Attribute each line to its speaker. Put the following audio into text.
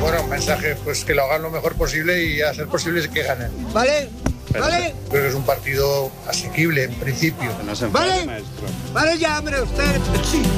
Speaker 1: bueno, un mensaje, pues que lo hagan lo mejor posible y a ser posible que ganen.
Speaker 2: ¿Vale? ¿Vale?
Speaker 1: Creo que es un partido asequible en principio.
Speaker 2: ¿Vale? Vale ya, hombre, usted.